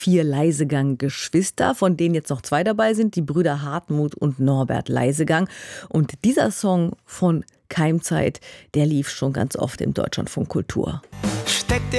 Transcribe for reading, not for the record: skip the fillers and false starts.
4 Leisegang-Geschwister, von denen jetzt noch 2 dabei sind, die Brüder Hartmut und Norbert Leisegang. Und dieser Song von Keimzeit, der lief schon ganz oft im Deutschlandfunk Kultur.